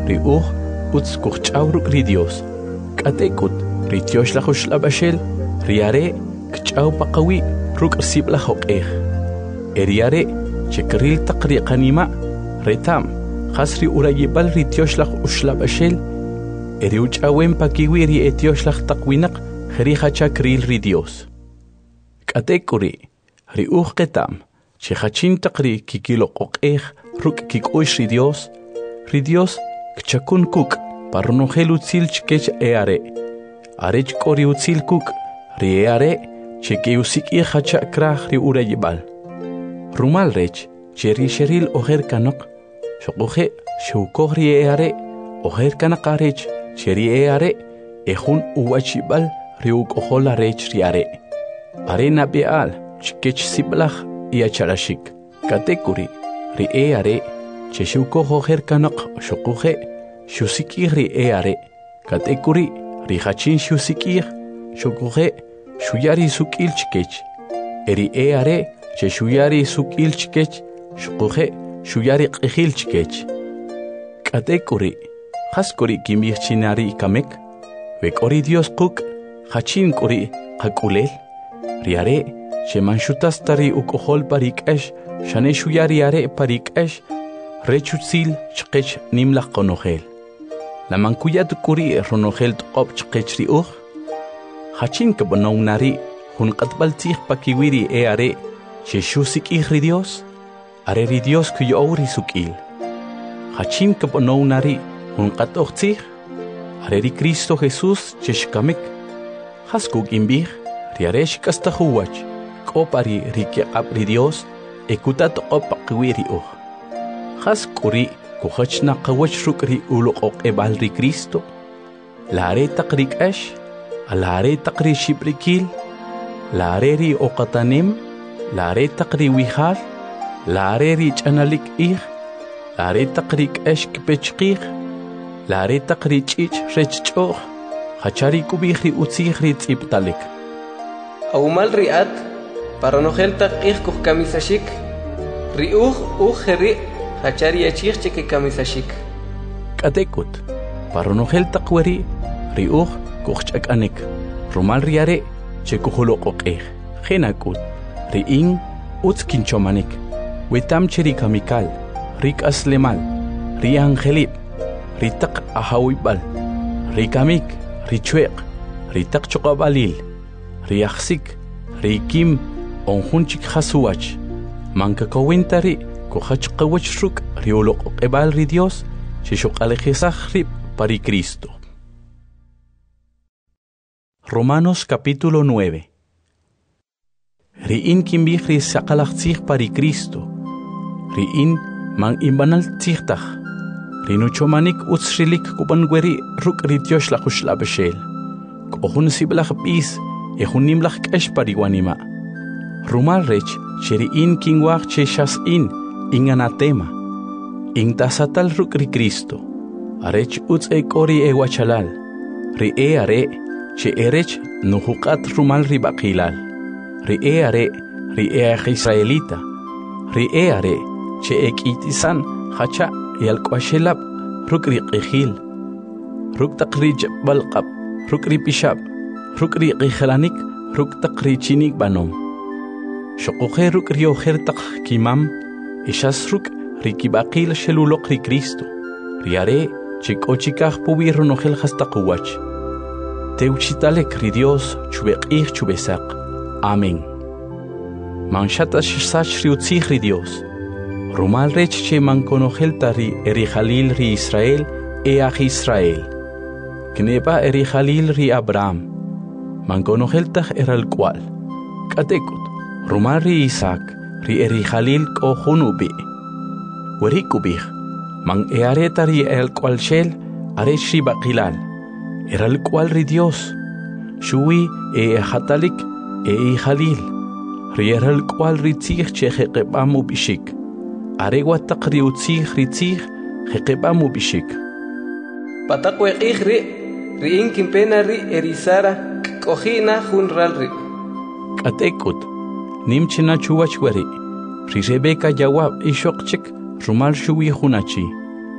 ri utz kuch'aw ruk' ri Dios k'atek'ut ri tyoxlaj uxlab'axel ri are kch'aw paqawi ruk' sib'laj oq'ej eri are chekril taq ri qanima retam qas ri urayib'al ri tyoxlaj uxlab'axel eri uch'awen pakiwi ri etyoxlaj taq winaq jeri jachakril ri Dios k'atek'uri ri qetam che jachin taq ri kikiloq oq'ej ruk' kik'u'x ri Dios kchakun kuk' parnojel utzil chkech are chk'o ri utzil kuk' ri are cheke usik'i jachakraj ri urayib'al rumal rech che ri xeril ojer kanaq xoqoje xukoj ri are ojer kanaq arech che ri are ejun uwachib'al ri uk'ojol arech ri are nab'e'al chkech sib'laj y acharashik katekuri ri are che xukoj ojer kanaq xoqoje xusik'ij ri are katekuri ri jachin xusik'ij xoqoje xuyari suk'il chkech eri are che xuyari suk'il chkech xoqoje xuyari q'ijil chkech k'atek'uri jask'uri kimb'ij chinari kamek wek'ori Dios quk' jachin k'uri qak'ulel ri are che manxutas tari uk'ojol parik'ex xane xuyari are parik'ex rechutzil chqech nimlaj qonojel la mankuyat k'uri ronojel tq'ob' chqech ri jachin kab'onow nari jun q'atb'al tzij pakiwi ri are che xusik'ij ri Dios are ri Dios kuyo'ow ri suk'il jachin kab'onow nari jun q'at'oj tzij are ri Cristo Jesús che xkamik jaskuk imb'ij ri are xk'astaj uwach k'o pari ri keq'ab' ri Dios kuta tq'ob' paqiwi ri jask'uri kujach naqawach ruk' ri uloq'oq'eb'al ri Cristo la are taq ri k'ax la are taq ri xib'rikil la are ri oqatanem la are taq ri wijal la are ri ch'analik ij la are taq ri k'ax kipechqij la are taq ri ch'ich' rech ch'o'j jachari kub'ij ri utzij ri tz'ib'talik awmal ri at paranojel taq ij kuj kamisashik ri jeri hachari yachij che kamisashik k'atek'ut paranojel taq weri ri kuj ch'ak'anik rumal ri are che kujuloq'oq'ej jenak'ut ri utz kinchomanik wetam che ri kamikal ri k'aslemal ri angelib' ri taq ajawib'al ri kamik ri chweq ri taq choq'ab'alil ri ajsik ri kim onjun chik jasuwach mankakowenta ri kujach qawach ruk' ri uloq'oq'eb'al ri Dios che xoq'alejisaj rib' pari Cristo. Romanos capítulo 9. Ri'in kimb'ij ri saqalaj tzij pari Cristo ri'in man imbanal tzijtaj ri nuchomanik utz rilik kub'anweri ruk' ri tyoxlaj uxlab'axel k'o jun sib'laj b'is jun nimlaj k'ax pari wanima' rumal rech che ri'in kinwaj che xas'in in anatema in tasatal ruk' ri Cristo arech utz k'o ri wachalal ri are che erech nujuq'at rumal ri b'aqilal ri are ri israelita ri are che k'itisan jacha yalk'waxelab' ruk' ri q'ijil ruk' taq ri balq'ab' ruk' ri pixab' ruk' ri q'ijlanik ruk' taq ri chinik b'anom xoqoje ruk' ri ojer taq kimam ixas ruk' ri kib'aqil xeluloq ri Cristo ri are che k'o chikaj puwi ronojel jas taq uwach teuchitalek ri Dios chub'eq'ij chub'esaq amén manxata xsach ri utzij ri Dios rumal rech che mankonojel ta ri jalil ri Israel aj Israel kneba ri jalil ri Abraham mankonojel taj eralkwal k'atek'ut rumal ri Isaac ri jalil k'o jun ub'i weri kub'ij man are ta ri eralkwal xel arech ri b'aqilal eralkwal ri Dios xuwi jatalik jalil ri eralkwal ri tzij che jeqeb'am ub'ixik are wataq ri utzij ri tzij jeqeb'am ub'ixik pataq weq'ij ri'in kinpena ri Sara k'ojina jun ral ri k'atek'ut nim china chuwach weri ri Rebeca yawab ixoq chik rumal xuwi jun achi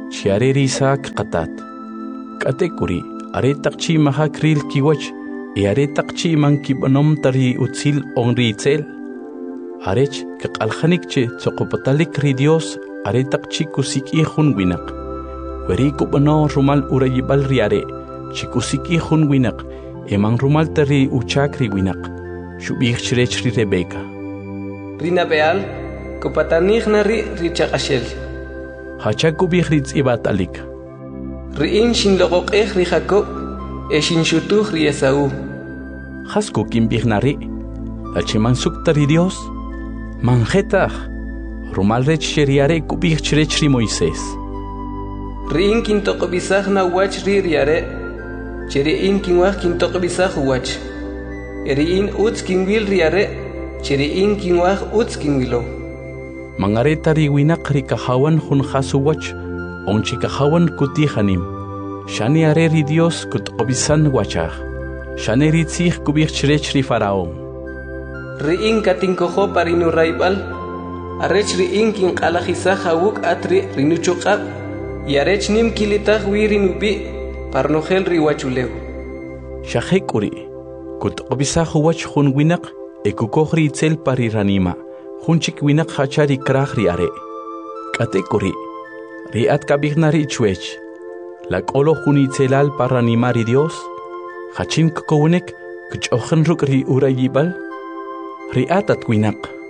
chiare risak qatat. Katekuri, are takchi maha kril kiwach, are takchi man kibanom tari utsil onri itzel. Arech kaqalkhanik che tsoqopatalik ri Dios, are takchi kusiki hun winak. Weri kubano rumal urayibal riare, chikusiki hun winak, emang rumal tari uchakri winak. Shubich chrech ri Rebeka. Rina beal, kupatanich na ri chakashel. Hachakubich ritz ibatalik. Riin shin logok ri Jacob, shin shutuch ri Esau. Hasku kimbich nari, alchiman suktari Dios. Manjetach, rumal rech sheriare kubich chrech ri Moisés. Riin kintokobisach na wach ri riare, cheriin kinwach kintokobisach wach. Eriin uts kinwil riare, cheriin kinwach uts kinwilo. Mangareta ri winak ri kahawan hun khasuwach, onchi kahawan kutihanim. Shani are ri Dios kutokobisan wachach. Shani ri tzich kubich chrech ri Faraón. Riin katinkojo parinu raibal, arech riin kin qalajisach hawuk atri rinuchokab, y arech nim kilitach wirinubi, parnogel riwachuleu. Shahekuri, kutokobisan wach hun winak, ekukohri itzel pariranima, hunchik winak hachari krach ri are. Katekuri, riat kabignari chwech, la kolo hun itzelal paranima ri Dios, hachim kokownek, kuchochen ruk ri urayibal, Riat at winak.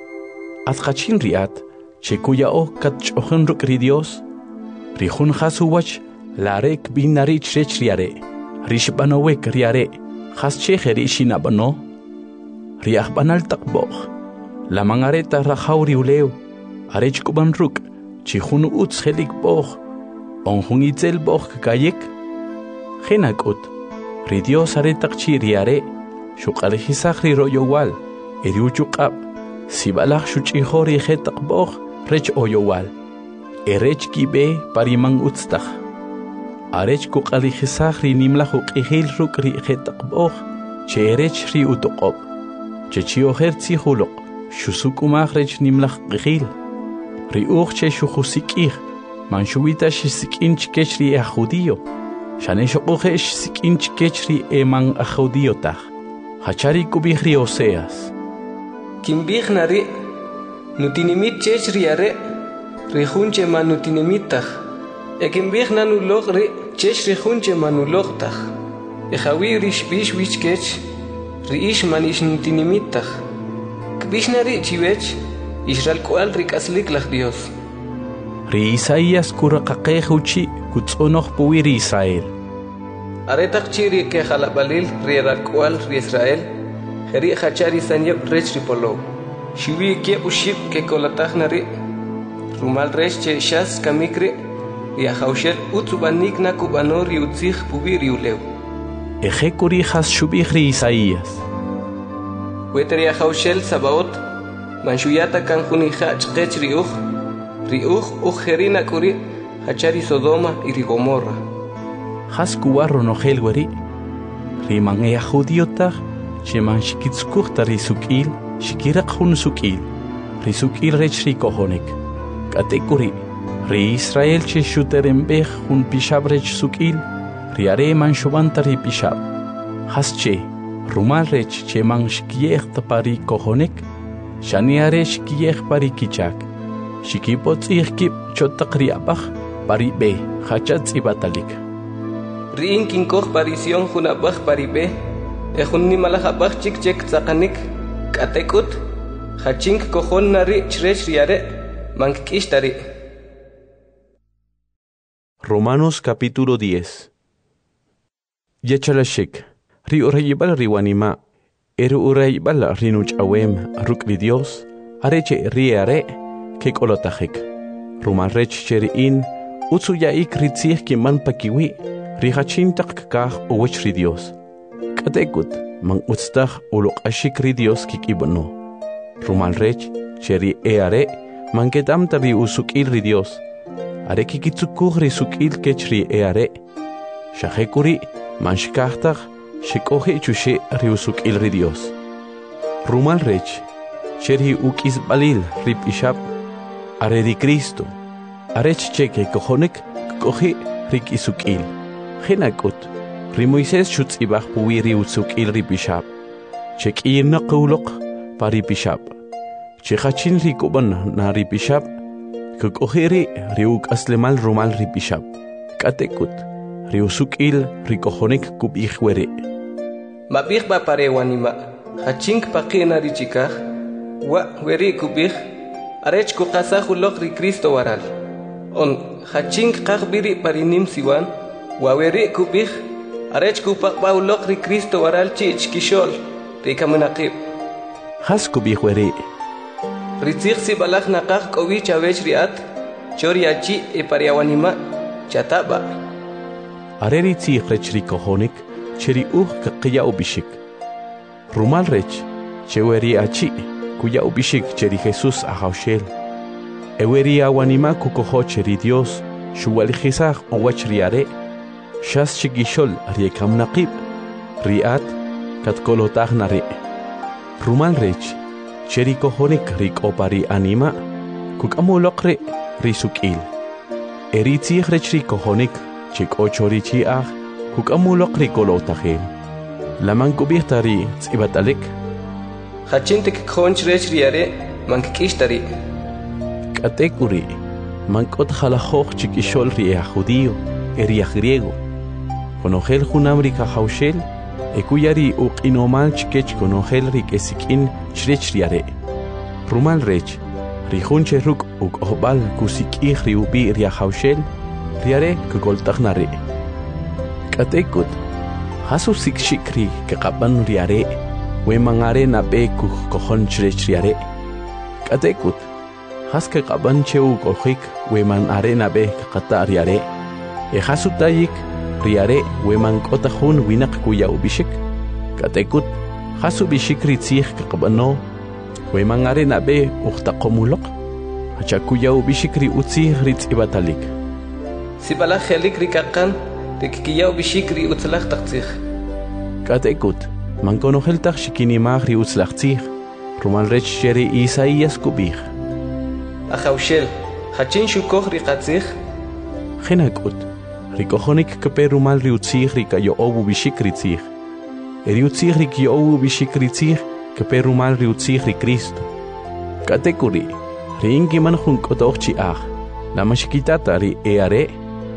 At kachin riat, chekuya o kat chochen ruk ri Dios. Rihun khasuwach, larek binari chrech riare. Rishbanowek riare, khas checheri shinabano. Riach banal takboch. La mangareta rahauri uleu. Arech kuban ruk, chihun uts helik boch. Onhun itzel boch kayek. Genakut. Ri Dios aretak chi riare. Shukalihisach ri royowal. Eriuchukab, sibalach shuchihori hetakboch, rech oyowal. Erech kibe parimang utstach. Arech kukalihisach ri nimlach ukihil ruk ri hetakboch, che erech ri utokob. Che chioher tzihulok, shusukumach rech nimlach kihil. Ri uch che shuhusikih, manshuita shisikinch kech ri ajudio. Shaneshokohesh sikinch kech ri emang ajudiotach. Hachari kubih ri Oseas. Kimbich nari, nutinimit chech riare, rihunche manutinimitach. Ekimbich nanulog ri, chech rihunche manulogtach. Ejawi rishbish wichkech, riish manish nutinimitach. Kbish nari chivech, Israel kual rikaslik lach Dios. Ri Isaías kurakaqehuchi, kutsonoch puwiri Israel. Aretach chiri ke jalabalil, ri kual ri Israel. Heri hachari sanyep rech ripolo. Shiwi ke uship ke kolatach nari. Rumal rech che shas kamikri. Ya haushel utsubanik na kubano ri utzich pubi riuleu. Ejekuri has shubich ri Isaías. Weter ya haushel sabaot. Manshuyata kan hunija chkech riuch. Riuch ujerina kuri. Hachari Sodoma y Gomorra. Has kuwarro no helweri. Riman ea judiotach. Sheman shikitskuch risukil, shikirak hun sukil, risukil rech rikohonek. Katekuri, ri Israel che shuterembech hun pishab rech sukil, riare man shubantari pishab. Hasche, rumal rech che man shikiech pari kohonek, shaniare shikiech pari kichak. Shikipot ihkip chotakri abach, pari be, hachat ibatalik. Riin kinkoch parision hun abach pari be. Ejun ni malajabach chik chek tzakanik, katekut, hachink kohon nari chrech riare, mankishtari. Romanos capítulo 10. Yechalashik, ri urayibal riwanima, eru urayibal rinuch awem, rukli Dios, areche riare, kek olotajek. Roman rech cheriin, utsu yaik ritzih kiman pakiwi, rihachintak kakah uwech ri Dios. Katekut, mang utstach ulok ashikri Dios kikibano. Rumal rech, cheri eare, mangetam tari usukil ri Dios. Are kikitsukuh ri sukil kechri eare. Shahekuri, manshkahtach, shikohe chushe ri usukil ri Dios. Rumal rech, cheri ukis balil rip ishap. Are di Cristo. Arech cheke kohonek, kukohi rik isukil. Khinakut. Ri Moisés shutz ibach puwiri utsukil ri bishap. Chek irna qawlok pari bishap. Chekachin ri kuban na ri bishap. Kukohi ri uk aslemal rumal ri bishap. Katekut. Ri usukil ri kohonik kub ikhwere. Mabich ba pare wanima. Hachink pakina ri chikah. Wa weri kubich. Arech kukasa hulok ri Kristo waral. On hachink kakbiri parinim siwan. Wa weri kubich. Arech kupakba hulok ri Kristo waral chich kishol. Ri kamunakib. Has kubich weri. Ritzich si balak nakak kowi chawech riat. Chori achi e pariawanima. Chataba. Areri tzich rech ri kohonik. Cheri kaqiya ubishik. Rumal rech. Cheweri achi. Kuya ubishik cheri Jesús ahaushel. Eweri awanima kukoho cheri Dios. Shuwalijizah owachriare. Shas chigishol riekam naqib. Riat katkolotah nare. Rumal rech. Cheri kohonik rik opari anima. Kukamolokre risukil. Eritzich rech ri kohonik. Chik ochorichi ah. Kukamolokri kolotahel. Laman kubirtari tsibatalik. Hachintik khonch rech riare mankishtari. Katekuri mankot halahoj chikishol ria judío eria griego. Konogel junamri kahaushel ekuyari uqinomal chikech konogel rik esikin chrech riare. Rumal rech rijunche ruk uk ohbal kusikih riubi ria haushel riare kugoltagnare. Katekut hasusik shikri kaqaban riare. We mangare na be kukohon chriare. Katekut. Haske qaban cheu kohik we man arena be kata riare. E hasutayik riare we man kotahun winak kuya ubishik. Katekut. Hasu bishik ritzich qabano. We man arena be uhtaqomulok. Hachakuya ubishik ri utzi ritz ibatalik. Sibala khelik rikakan rikiya ubishik ri utzlach taqtzich. Katekut. Man konoheltach shikinimag ri utzlachtzich. Rumal rech sheri Isaías kubich. Ahaushel, hachin shukoh ri qatzich. Khinakut. Rikohonik kepe rumal ri utzich ri kayo obu bishik ritzich. Eri utzich ri kayo obu bishik ritzich kepe rumal ri utzich ri Kristo. Katekuri. Ri ingi man junkotoch chi ah. La mashikitata ri eare.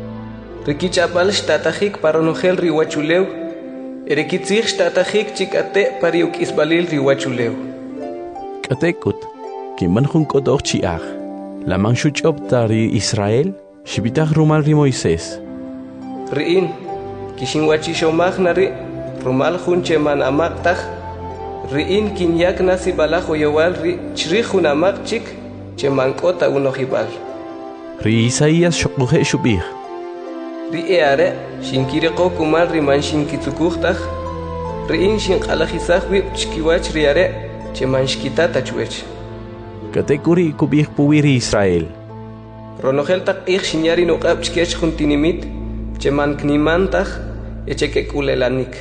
Rikichapal shtatachik paronogel ri wachuleu. Erekitzich shtatachik chikate pariuk isbalil riwachuleu. Katekut, kiman junkotoch chiach. La manshuchop tari Israel, shibitach rumal ri Moisés. Riin, kishinwachi shomach nari, rumal junche man amaktach. Riin kinyak nasi balajo yowal ri chrihun amak chik, che mankota unohibal. Ri Isaías shokuhe shubich. Ri eare, shinkireko kumal ri man shinkitsukuchtach. Riin shinkalajizach wip chkiwach riare, che man shkitata chwech. Katekuri kubich puwiri Israel. Ronogel tak ich shinyari nuqab chkech juntinimit, che man knimantach, echeke kulelanik.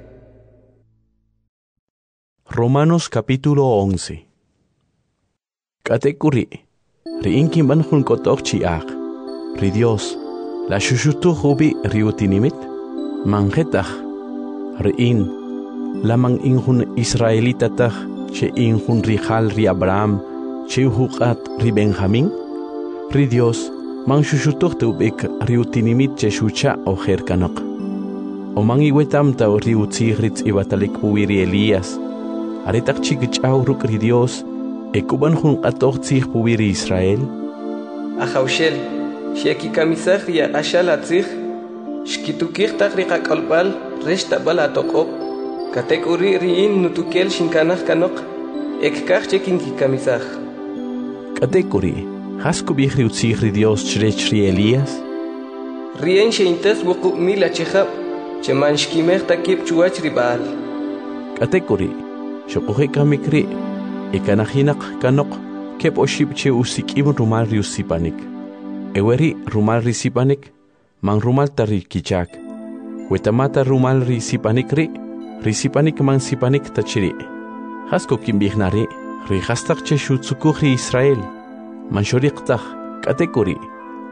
Romanos capítulo 11. Katekuri. Riin kimban junkotok chiach. Ri Dios. La shushutu hubi riutinimit. Mangetach. Riin. Lamang injun Israelitatach. Che injun rijal ri Abraham. Che hukat ri Benjamin. Ri Dios. Man shushutuch teubik riutinimit che shucha o herkanok. O man iwetam tau riutzigritz ibatalik puwiri Elías. Aretak chikichaw ruk ri Dios. Ekuban jun qatoch tzig puwiri Israel. Ahaushel. Sheki kamisach ri ashal atzich. Shkitukich tak ri qakalbal. Reshtabal atokop. Katekuri riin nutukel shinkanach kanok. Ekkach chekinki kamisach. Katekuri. Hasku bihri utzigri Dios chrech ri Elías. Rien sheintes wuku mila chehab. Cheman shkimech takip chuach ri baal. Katekuri. Shokuhe kamikri. Ekanahinak kanok. Kep oshib che usikim rumal ri usipanik. Eweri rumal ri sipanik. Man rumal tari kichak. Wetamata rumal ri sipanik ri. Ri sipanik man sipanik tachiri. Hasko kimbichnari. Ri hastak che shutsukuh ri Israel. Man shoriqtach. Katekuri.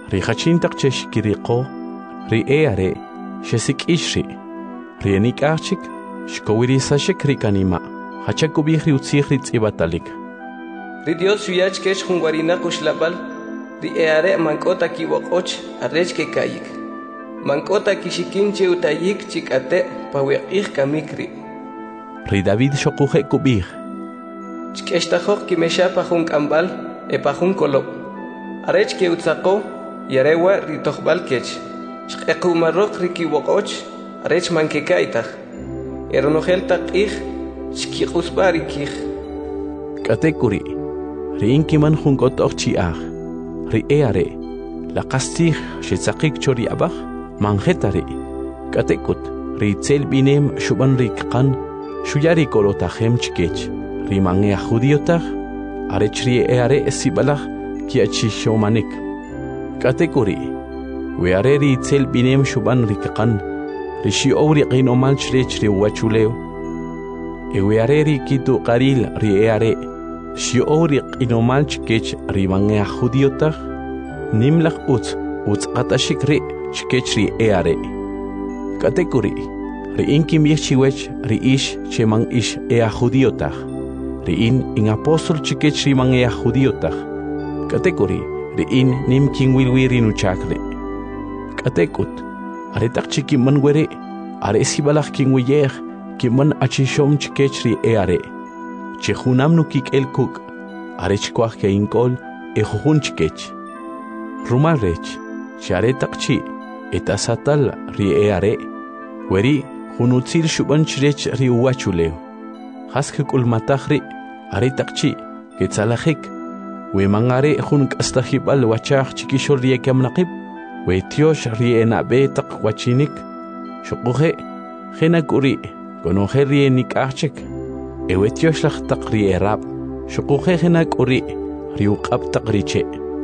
ri hachintaq cheshkiriqo ri are shesik ishri ri enikachik shkowirisashik ri kanima hachakubih ri utsih ri tsibatalik ri Dios shuyach kesh hunwarina kushlabal ri are mankota kiwoqoch arrech ke kayik mankota kishikinche utayik chikate pawiqih kamikri ri David shokuje kubih chkeshtajok kimesha pajun kambal pajun kolo arech ke utsaqo yarewa ri toqbal kech chqequmarok ri kiwoqoch arech mankekaitaj eronojel taqih chkiqusbari kij katekuri ri inkiman junkot ochchiaj ri are la qastij shitsaqik chori abaj manjetari katekut ri tsel binem shuban ri qan shuyari kolotajem chkech ri mange judiotaj arech ri are sibalaj kiachishomanik katekuri we are ri tsel binem shuban ri qan ri shi owri qinomal chrech ri wachuleo we are ri kitu qaril ri are shi owri qinomal chkech ri mange judiotaj nimlaj utz qatashik ri chkech ri are katekuri ri inkim yichiwech ri ish chemang ish judiotaj ri in apostol chkech ri mange judiotaj katekuri ri in nim kinwilwiri nuchakre katekut are tak chiki man were are sibalaj kinwiyej kiman achishom chkech ri are chejunam nukik el kuk are chkwaj ke inkol jujun chkech rumal rech chare takchi etasatal ri are weri junutzil shuban chrech ri wachuleo haske kulmatajri are takchi ketzalajik we mangare jun kastajibal wachaj chikishol ri kamnaqib we tiosh ri enabe taq wachinik shuquje khena kuri konoje ri nikachik we tiosh laj taq ri erab shuquje khena kuri ri uqab taq riche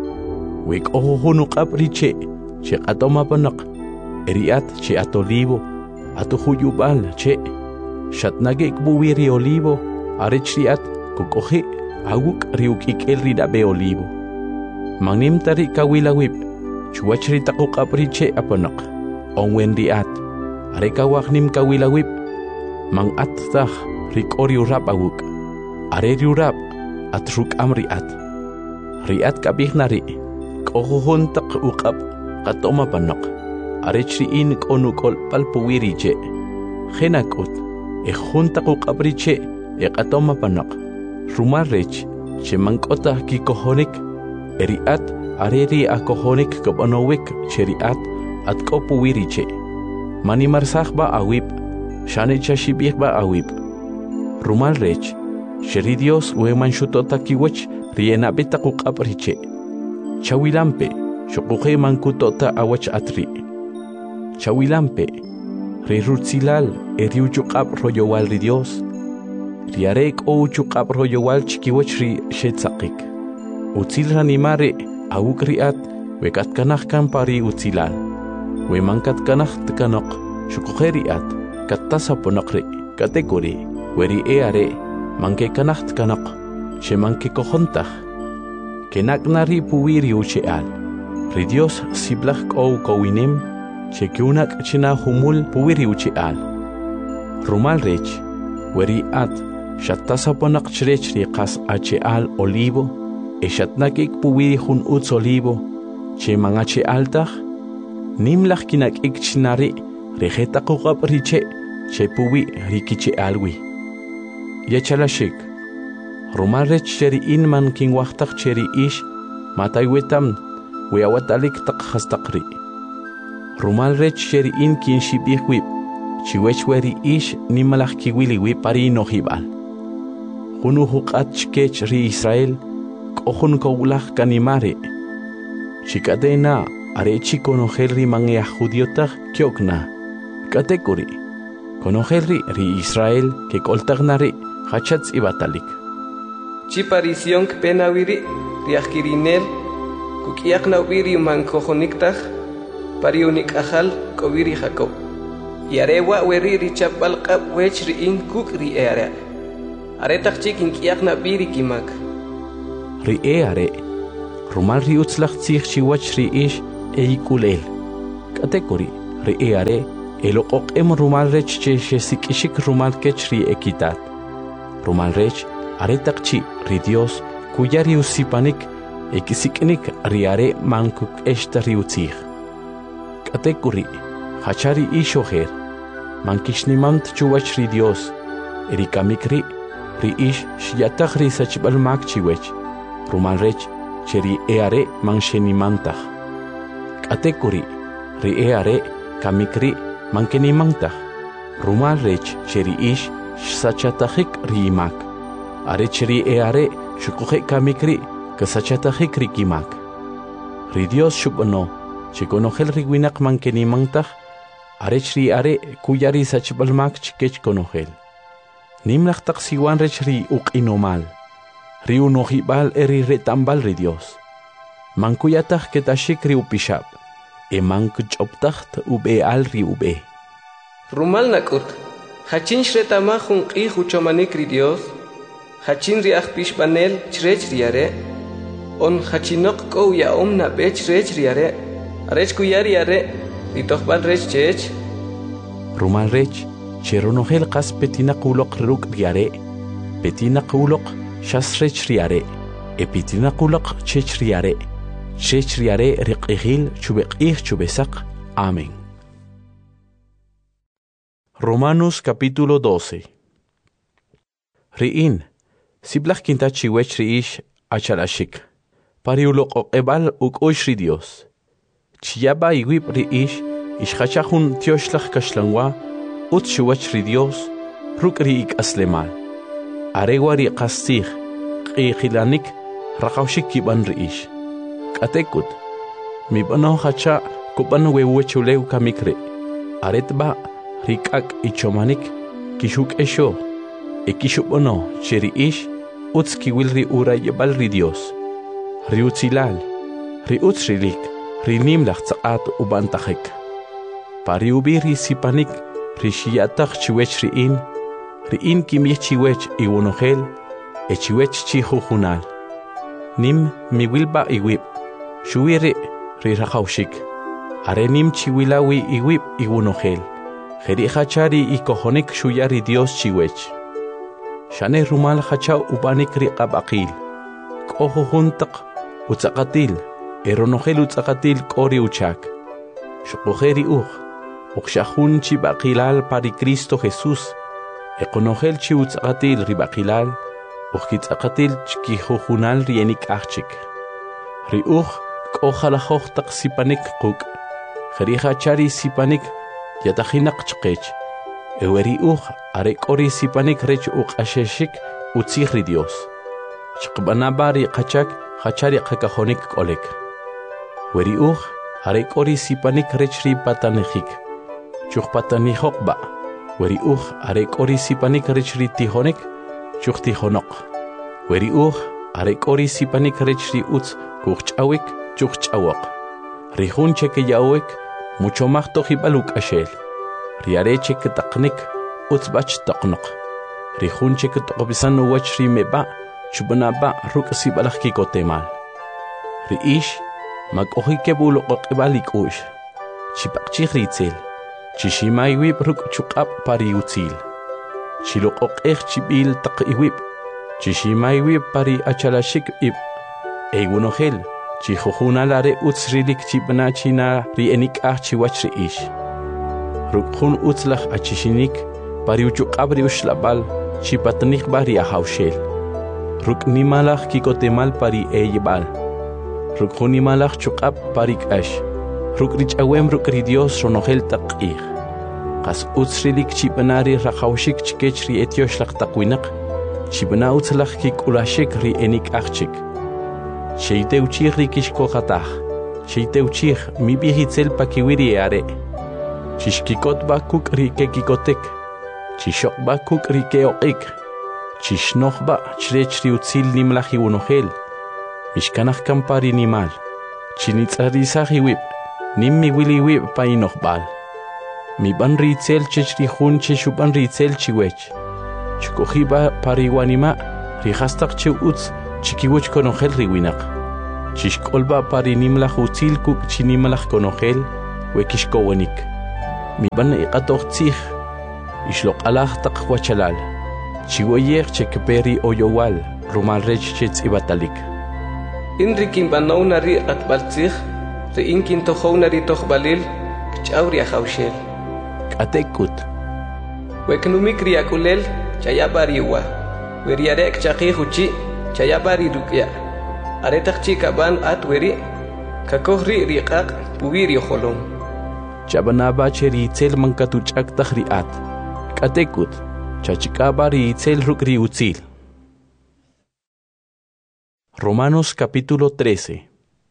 we kohunu qab riche che qatoma panaq eriat che atolivo atuhuyubal che shatnage kbuwiri olivo arechriat kokoje aguk riukik el ridabe olivo mangnim tari kawilawip chuachri taquk apriche apanaq onwendiat arekawagnim kawilawip mang attah rikori urap aguk areri urap atruk amriat riat kabihnari kohon taq uqab qatoma panaq arechri in konukol palpuwiriche khenakut ejun taquk apriche qatoma panaq rumarrech chemankota kikohonik eriat areri akohonik kobanowik cheriat atkopuwiriche manimarsajba awip shanichashibihba awip rumarrech sheri Dios weman shutota kiwach rienabita kuqapriche chawilampe shuquje mankutota awach atri chawilampe rirutzilal eriuchuqab royowal ri Dios riarek o chuqab royowal chikiwach ri shetzaqik utzil ranimare awukriat wekat kanaj kampari utzilal we mankat kanaj tkanaq shuqujeriat kattasaponaqri katekuri weri eare manke kanaj tkanaq shemanke kojontaj kenaknari puwiri ucheal ri Dios siblaj ko kowinim chekiunak china humul puwiri ucheal rumal rech weri at shattasaponaq chrech ri qas acheal olivo eshatnakik puwiri jun utz olivo che mangache altaj nimlaj kinakik chinari rejeta qoqab riche che puwi rikiche alwi yachalashik rumal rech cheri inman kinwaqtaq cheri ish mataywetam weawatalik taq khastaqri rumal rech cheri in kinshibihwi chiwechweri ish nimalaj kiwiliwi pari nohibal junu huqat chkech ri Israel kohun kowlaj kanimare chikadena arechi konojel ri mange judiotaj kyokna katekuri konojel ri Israel ke koltagnari hachats ibatalik chiparision penawiri riakirinel kukiakna wiri mankojoniktaj pariunik ajal kowiri Jacob yarewa weri richapal qab wech ri in kuk ri ere aretaj chikin kiakna biri kimak ri are rumal ri utzlaj tzij chiwach ri ish eikulel. Katekuri ri eare eloqoq em rumal rech che sikishik rumal kech ri ekitat. Rumal rech are taqchi ri Dios kuyari usipanik ekisiknik ri are mankuk eshta ri utzig. Katekuri hachari ishoher mankishnimant chuwach ri Dios erikamikri ri ish shiatag ri sachbal makchiwech rumal rech cheri eare manshenimantag. Katekuri ri eare kamikri mankenimantag rumal rech cheri ish sachatagik ri imak are cheri eare shukuhe kamikri kasachatagik ri kimak ri Dios shubano chikonogel ri winak mankenimantag are chri are kuyari sachbal mak chikech konogel nimlach taksiwan rech ri uqinomal ri unohibal eri retambal ri Dios mankuyatag ketashik ri upishab mankuchoptacht ube al ri ube rumal nakut hachin shretama junqi huchomanik ri Dios hachin ri akhpish banel chrech riare on hachinok ko ya omna be chrech riare arech kuyari are ri tohbal rech chech rumal rech cheronogel qas petina quloq ruk riare petina quloq shasrech riare epitina quloq chech riare chech riare riqihil chubeqih chubesaq. Amén. Romanos capítulo 12. Riin siblach kinta chiwech riish achalashik pariuloq ebal ukosh ri Dios chiyaba iwib riish ishkhachahun tioshlach kashlangwa ut chuwach ri Dios ruk riik aslemal arewari qastig qiqilanik raqawshik kiban riish katekut mi bano hacha kuban wewechuleu kamikre aretba rikak ichomanik kishuk esho ekishubono cheri ish utski wilri ura yebal ri Dios ri utzilal ri utzrilik ri nimlach tsaqat ubantahek pari ubiri sipanik ri shiatach chiwech riin kimich chiwech iwonogel echiwech chihujunal nim mi wilba iwib shuire ri raqawshik are nim chiwilawi iwib iwonogel Jeri hachari ikohonik shuyari Dios chiwech shane rumal hacha ubanik riqabaqil qoho juntaq utzaqatil eronogel utzaqatil qori uchak shuqojeri uqshahun chibaqilal pari Cristo Jesús eqonogel chi utzaqatil ribaqilal uqkitzaqatil chkihujunal rienik achik ri qojalajoj taq sipanik quk jeri hachari sipanik yatajinak chqech eweri are qori sipanik rech uqasheshik utzig ri Dios chqbanabari qachak hachari qakajonik qolek weri are qori sipanik rech ri patanejik chuqpatanijokba weri are qori sipanik rech ri tijonek chuqtijonok weri are qori sipanik rech ri utz kuqchawik chuqchawok ri junche ke yawek mucho más tojibal ashel riareche que taqnik utzbach taqnoq rijunche que toqbisan wach ri meba chubnaba rukasi balach ki kotemal riish makohi ke bulo qibalik ush chipaqchi ritzel chishimai wib ruk chuqab pari utzil chiloqoqeh chibil taqiwib chishimai wib pari achalashik ib egunogel chihujunalare utzrilik chibna china rienik chiwach riish rukjun utzlach achishinik pari uchuqabri ushlabal chipatnik bari ahawshel ruknimalach kikotemal pari eyebal rukjunimalach chuqab pari kash rukrich awem rukri Dios ronogel taqih qas utzrilik chibnari raqawshik chikech ri etioslach taqwinaq chibna utzlach kikulashik ri enik achik Sheiteuchig rikishkohatah, Sheiteuchig mi bihitzel pakiwiri are. Chishkikot bakuk rikekikotek, Chishok bakuk rikeoik, Chishnoch ba chrechri utzil nimlahi unogel, Mishkanach kampari nimal, Chinitzarisahi wib, Nimmi wili wib painoch bal. Mi ban ritzel chechri hun cheshuban ritzel chiwech, Chkohiba pariwanima, Rihastak che utz, chikiwech konogel riwinak Chishkolba parinimlaj utzil kuk chinimlaj konogel, wekishkowenik. Mi ban iqatoqtzij, ishloqalaj taqwachalal. Chiwayej chekperi oyowal, rumal rech chetzibatalik. Inrikin banauna ri atbaltzij, inkin tojouna ri tojbalil, kchauri ajaushel. Katekut. Weknumik riakulel, chayabariwa. Weriarek chaqihuchi, chayabari rukya. Aretak chikaban atweri, kakohri riqaq, pubiri holom. Chabanaba cheri itzel mankatuchak tahriat. Katekut. Chachikabari itzel rukri utzil. Romanos capítulo 13.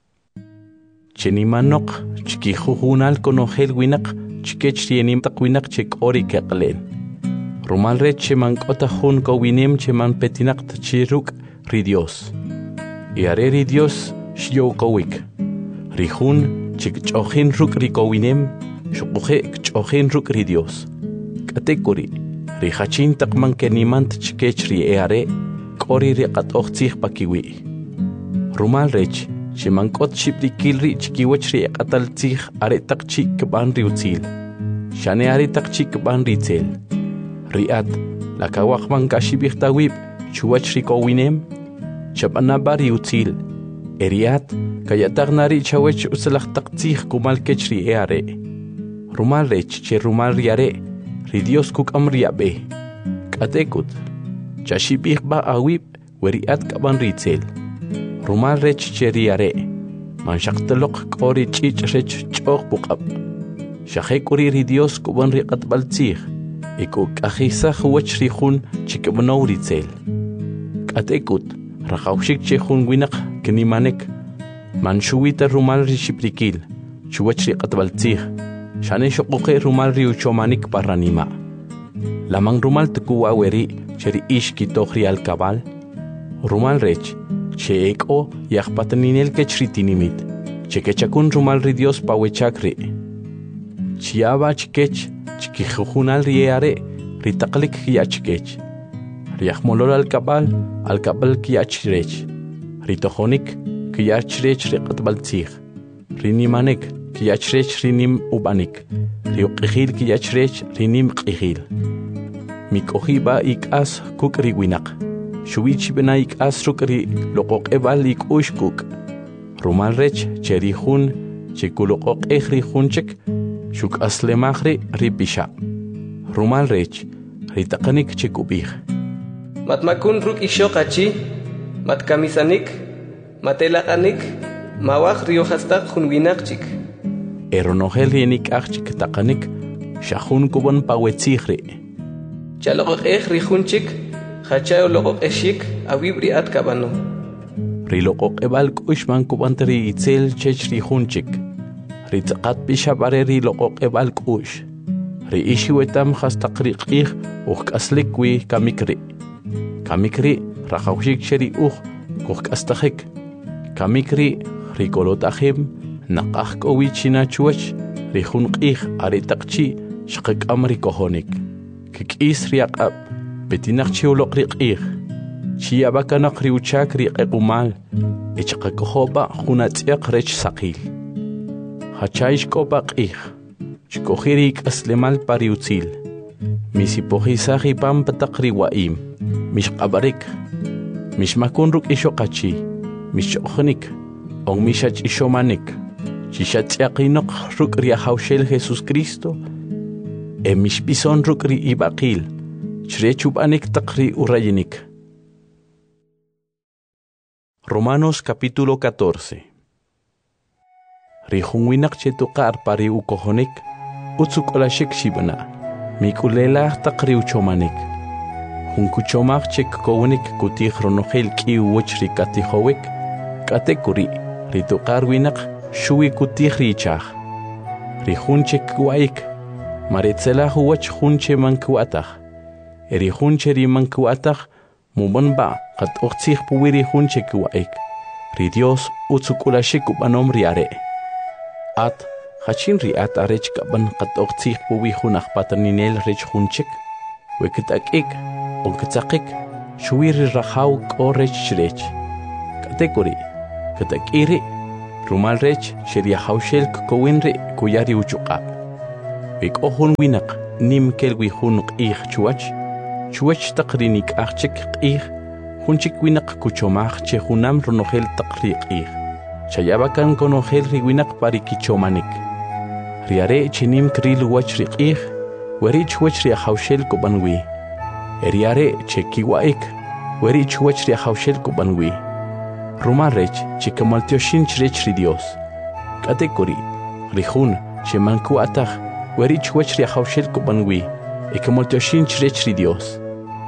Chenimanok, chikijujunal konogel winak, chikech rienim takwinak chek ori keklen. Romal re chemankota jun kowinem cheman petinak tachiruk ri Dios. Iare ri Dios shio kowik. Rijun chik chojin ruk ri kowinem, shukuje chojin ruk ri Dios. Katekuri, rijachin takman kenimant chikech ri eare, kori riqat ochtzih pakiwi. Rumal rech, chemankot shiprikil ri chikiwech ri ataltzih aretak chik ban ri utzil. Shane aretak chik ban ri tzel. Riat, la kawakman kashibih tawib, chuwach ri kowinem, chabanaba ri utzil. Eriat, kayatak nari chawech usalak taktzih kumal kech ri eare. Rumal rech, che rumal ri are, ri Dios kukam ri abe. Katekut, chashibih ba awib, weriat kaban ri tzel. Rumal rech cheri are, man shaktalok kori chich rech chok bukab. Shakekuri ri Dios kuban ri katbaltzih, iku kahisa huwach ri jun chikabanaw ri tzel. Katekut, rakawshik che jun winak kenimanek, man shuwita rumal ri shiprikil, chuwach ri katbaltzih, shane shokuke rumal ri uchomanik paranima. Lamang rumal tukuwa weri cheri ish kitoh ri alkabal, rumal rech, che eko yahpataninel kechritinimit, che kechakun rumal ri Dios pawechakri. Chiaba chikech, chikijujunal rieare, ritaklik kiachkech. Riahmolol alkabal kiachrech. Ritojonik kiachrech riqatbaltzih. Rinimanek kiachrech rinim ubanik. Riuqijil kiachrech rinim qijil. Mikohiba ikas kuk riwinak. Shuichi benaik asrukri lokok ebalik ushkuk. Rumal rech cherihun chikulokok ejrihunchek shuk aslemahri ripisha. Rumal rech ritakanik chikubih. Matmakun ruk ishokachi, matkamisanik, matelakanik, mawak riohastak hunwinakchik. Eronogel rienik achik takanik, shahun kuban pawetzihri. Chalokok ejrihunchik, Hachayo logok eshik awibri at kabano. Rilokok ebal kushman kubantri itzel chech rihunchik. Ritzakat bishabare rilokok ebal kush. Riishiwetam hastakriqih aslikwi kamikri. Kamikri rakawshik sheri kukastajik. Kamikri rikolotahim naqahkowichina chuach rihunqih aritakchi shakik amri kohonik. Kikis riaqab. Petinak chiulok riqih. Chiabakanak riuchak riqumal. Echakakohoba hunatiak rech sakil. Hachaish kopaqih. Chikohirik aslemal pariutzil. Misipohisahi pampatak riwaim. Mishqabarik. Mishmakunruk ishokachi. Mishokhnik. On mishach ishomanik. Chishatiakinok ruk riahaushel Jesus Cristo. Mishpison ruk ri ibaqil. Chrechubanik takri urayinik. Romanos capítulo 14. Rijunwinak chetukar pari ukohonik, utsuk olashik shibana, mikulela takri uchomanik. Hunkuchomak chek kowenik kutih ronogel ki uwachri katihowik, katekuri, ritukar winak shui kutih richach. Rijunchek kuaik, maritzela huwach hunche mankuatach. Erihunche rimankuatach, mubanba, kat oxih puwiri hunche kuaik. Ri Dios utsukulashik ubanom riare. At, hachin riat arech kaban kat oxih puwi hunach pataninel rech hunchek. Wekitakik, onkitakik, shuiri rahaw ko rech shrech. Katekuri, katakiri rumal rech sheria haushel kowinri kuyari uchuqap wik ohun winak nim kelwi hun qih chuach taqrinik achik qih hunchik winak kuchomach che hunam ronohel taqri qih chayabakan konohel riwinak parikichomanik riare chinim kril wach riqih weri chuach ri haushel kubanwi eriare chekiwaik weri chuach ri haushel kubanwi rumarech chikamaltioshin chrech ri Dios katekori rihun chemanku atah weri chuach ri haushel kubanwi ikamaltioshin chrech ri Dios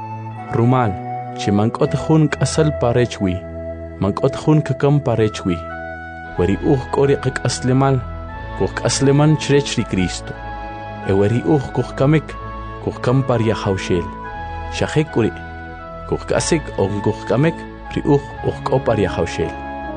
rumal chemankot hun kasal parechwi mankot hun kakam parechwi weri kori qaslemal asleman chrech ri Cristo eweri kamek kam paria haushel shahekuri kasik kamek ri paria haushel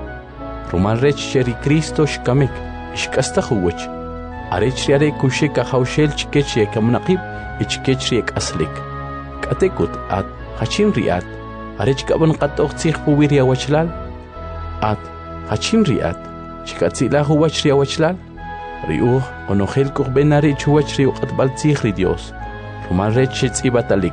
rumal rech sheri Cristo shkamek shkasta huwach arech riare kushika haushel chikeche kamnaqib ichkech ri aslik katekut at hachin riat arech kaban qatoq tsikh puwiria wachlal at hachin riat chikatsila huwach ri wachlal riuh onohel benari chuach riu qatbal tsikh ri Dios rumal rech tz'ibatalik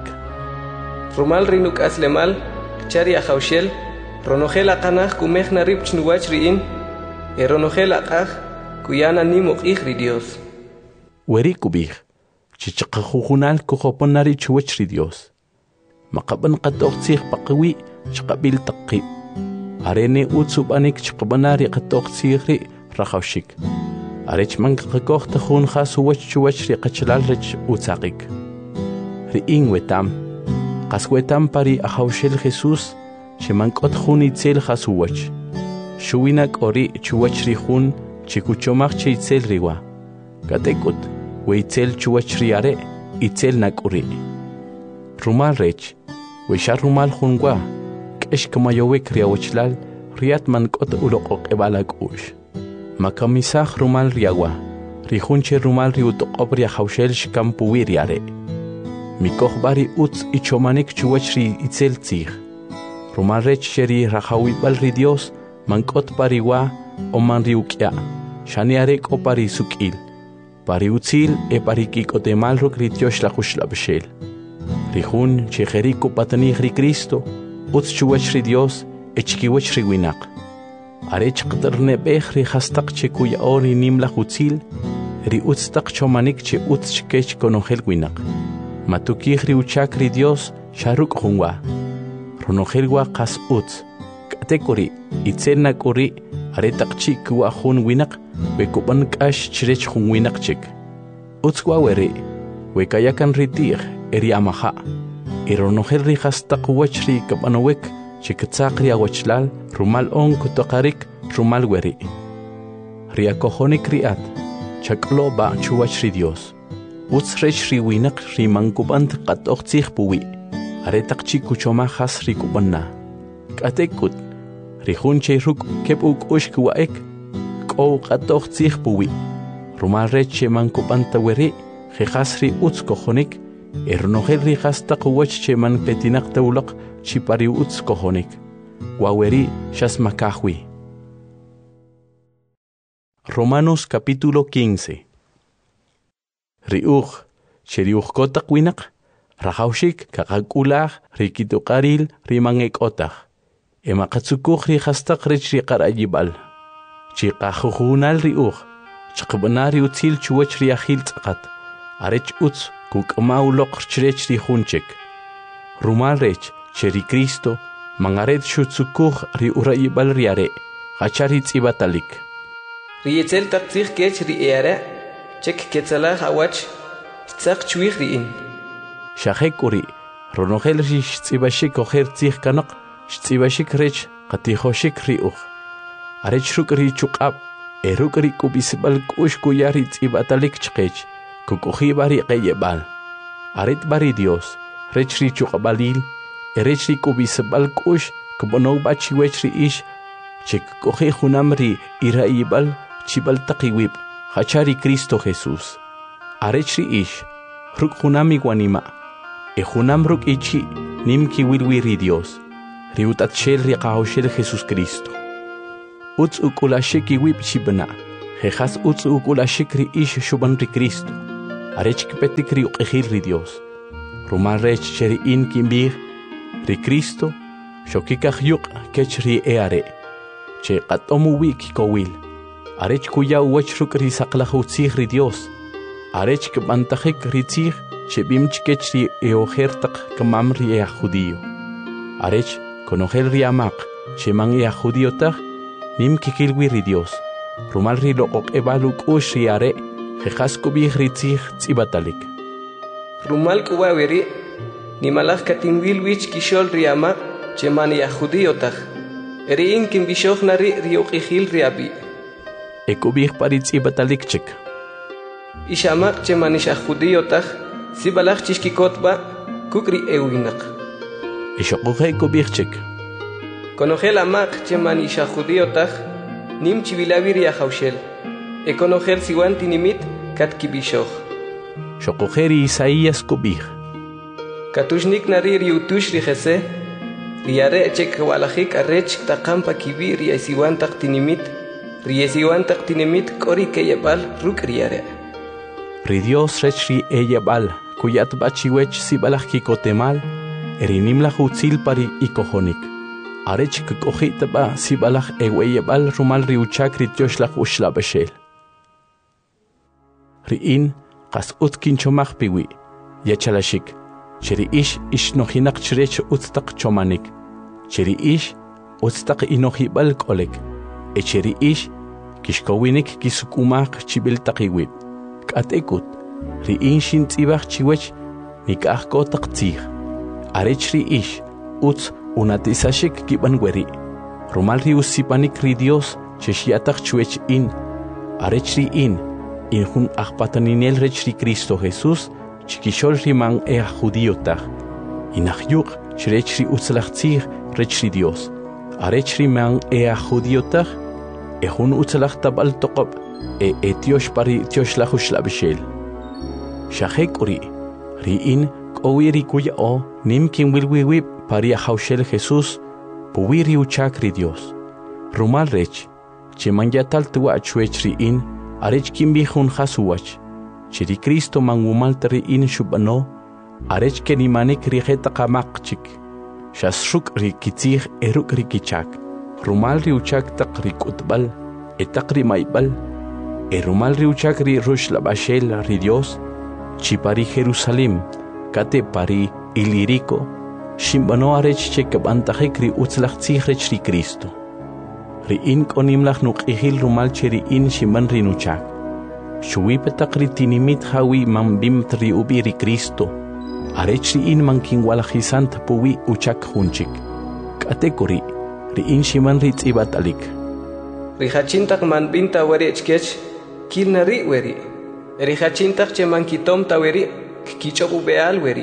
rumal rinuk aslemal chari haushel ronohel aqanah kumeh narib chnuwach riin ronohel aqah kuyana nimuk ri Dios weri kubih chichaqahunal kuhoponari chuach ri Dios maqaban qatoq tsikh paqwi chqabil taqi arene utsubanik chqbanari qatoq tsikh ri rahawshik arech man qakoq tahun khas wach chuach ri qachlal rech utsaqik ri ingwetam qaswetam pari ahawshel Jesus chemankot hun itzel khas wach shuwinak ori chuach ri hun chikuchomach chitzel riwa katekut weitzel chuach ri are itzel nakuri rumal rech wishar rumal hunwa kesh kamayowek riawchlal riat mankot uloqoq ebalak ush makamisah rumal riawa rihunche rumal riutoqob ri haushel shkampuwi riare mikoh bari utz ichomanik chuach ri itzel tsikh rumal rech sheri rahawibal ri Dios mankot pariwa oman riukya shaniare ko pari sukil pari utzil e pari kikotemal ruk ri Dios la khuslabshel rihun chejeriku patani ri Cristo utz chuach ri Dios echkiwach ri winak arech qtarne beh ri hastaq chekuya ori nimla utzil ri utztaq chomanik che utz chkech konohel winak matukih ri uchak ri Dios sharuk hunwa ronohelwa qas utz katekuri itzelna kuri aretaqchi kuwa hun winak bekuban kash chrech hun winak chik utzwa weri wekayakan ritir eri amaha ironohel ri hastaq wach ri kabanowek chiktsaqri awachlal rumal on kutoqarik rumal weri riakohonik riat chaklo ba chuach ri Dios utz rech ri winak ri mankubant qatoq tsikh puwi aretaqchi kuchoma khas ri kubanna katekut rihun cheruk kepuk ushkwaek ko qatoq tsikh puwi rumal rech mankubanta weri khas ri utz kohonik ernohel ri hastaq wach cheman petinak tawlaq chipari utz kohonik waweri shasmakahwi. Romanos capítulo 15. Riuj cheriuj kotak winak rahawshik kakakulah rikitukaril rimangek otah emakatsukuh ri hastaq rech ri qarayibal chiqahuhunal riuj chqbanari utzil chuach ri ahil tzaqat arech utz kukmauloq chrech ri hunchek rumal rech cheri Cristo mangaret shutsukuh ri urayibal riare hachari tzibatalik riyetzel taqtsikh kech ri eara chek ketzalah awach tzaq chwih riin shahekuri ronohel ri tzibashik oher tsikh kanaq tzibashik rech qatihoshik riuj arech ruk ri chuqab eruk ri kubisbal kush kuyari tzibatalik chqech kukuhi bari qeyebal aret bari Dios rech ri chuqabalil erech ri kubisbal kush kubonog bachi wech ri ish chek kohe hunamri iraibal chibal taqiwib hachari Cristo Jesus arech ri ish ruk hunami wanima e hunam ruk ichi nimki wilwi ri Dios ri utatshel ri qahoshel Jesus Cristo Utz ukulashik iwip shibna. Jejas utz ukulashik ri ish shuban ri Cristo. Arech kipetik ri uqejil ri Dios. Rumal rech cheri in kimbir ri Cristo. Shokikaj yuk kech ri eare. Che qatomu wik kowil. Arech kuya uwach ruk ri saqlajutzig ri Dios. Arech kbantajik ri tzig che bimch kech ri eojertak kamam ri ea judío. Arech konogel ri amak che man ea judío tak nim kikilwi ri Dios. Rumal ri loqok ebaluk ush ri are jejas kubih ri tzig tzibatalik. Rumal kuwawiri nimalaj katinwilwich kishol ri amak che man ea judío tak. Eri in kimbishoj nari ri uqijil ri abi. Ekubih pari tzibatalik chik. Ishamak che man isha judío tak si balaj chishkikotba kukri ewinak. Ishokuhe ekubih chik. Konogel amak che man isha judío tak nim chivilawiri a jaushel. Ekonogel siwan tinimit kat kibishoj. Shokuheri Isaías kubih. Katushnik nari ri utush ri jese. Riare chek walajik arech takampa kibi ri siwan tak tinimit. Ri siwan tak tinimit kori keyebal ruk riare. Ri Dios rech ri eyebal kuyat bachiwech si balaj kikotemal. Erinim la jutzil pari ikojonik. Arech kukojit ba si balaj eweyebal rumal ri uchak ri Dios la ushla beshel. Ri in qas utkin chomach piwi. Yachalashik. Cheri ish nohinak chrech utstak chomanik. Cheri ish utstak inohibal kolek. Cheri ish kishkowinik kisukumak chibil takiwib. Katekut ri in shin tzibach chiwech nikah kotak tzig. Arech ri ish utz unatisashik kibanweri. Rumal ri usipanik ri Dios cheshiatak chuech in. Arech ri in hun akpataninel rech ri Cristo Jesus chikishol riman ea judío tag. Inahyuk chrech ri utzlachtzig rech ri Dios. Arech riman ea judío tag. Ehun utzlach tabal toqob etiosh pari tiosh lahush labishel. Shahek uri ri in kowiri kuya o nim kin wilwiwib pari a haushel Jesus puwiri uchak ri Dios. Rumal rech cheman yatal tuwa chuech ri in arech kim bihun hasuwach. Chiri Cristo mangumal tari in shubano, arech ke nimanik rijeta kamakchik. Shasruk ri kitzig eruk ri kichak. Rumal ri uchak tak ri kutbal, etak ri maibal. Rumal ri uchak ri rush labashel ri Dios. Chipari Jerusalem, kate pari iliriko. Shimbano arech che kabantajik ri utzlachtzig rech ri Cristo. Ri in konimlach nuk ihil rumal cheri in shimban ri nuchak. Shuwi petakri tinimit hawi mambim tri ubiri Cristo. Arechri in mankin walajisant puwi uchak hunchik. Katekori, ri in shiman rit ibatalik. Rijachintak man binta weri echkech, kilnari weri. Rijachintak che mankitom taweri, kichobu beal weri.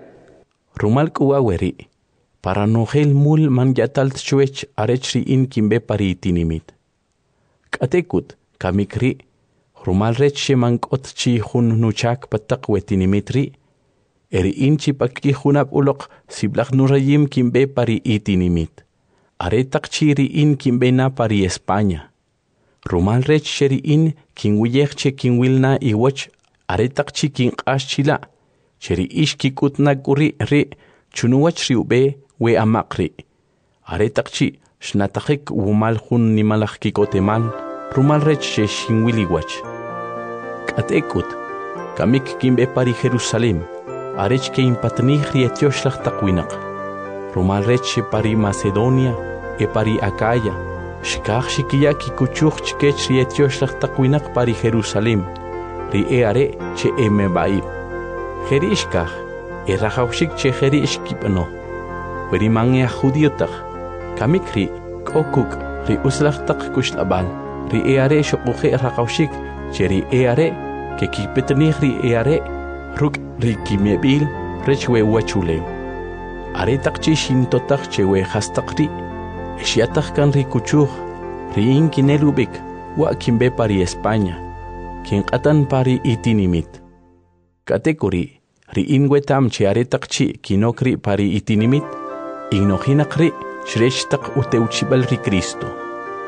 Rumal kuwa weri. Para nogel mul man yatalt chuech arechri in kimbe pari tinimit. Katekut, kamikri. Rumal rech mankot chi hun nuchak patak wetinimitri. Eri inchi pakki hunap ulok siblak nurayim kimbe pari itinimit. Aretak chiri in kimbe na pari España. Rumal rech sheri in kinwiyekche kinwilna iwach aretak chi kin chila. Sheri ish kikutna guri ri chunuwach riube we amakri. Aretak chi shnatakik wumal hun nimalak kikotemal. Rumal rech shinwiliwach. Katekut, kamik kimbe pari Jerusalem, arech ke impatnih rietioshlag takwinak. Rumal rech pari Macedonia, pari Acaya, shkach shikia kikuchuch chkech rietioshlag takwinak pari Jerusalem, ri eare che emebaib. Jerishkach, rajaushik che jerishkipano. Weri mange judiotak, kamikri, kokuk, ri uslach tak kushlabal, ri eare shokuche rajaushik, cheri eare, que kipetnih ri eare, ruk ri kimebil, rechwe wachuleu. Aretak chi shintotak chewe hastakri, eshiatak kan ri kuchuch, ri inkinelubik, wa kimbe pari España, kin atan pari itinimit. Katekuri, ri inwetam che aretak chi kinokri pari itinimit, ignohinakri, shreshtak uteuchibal ri Cristo.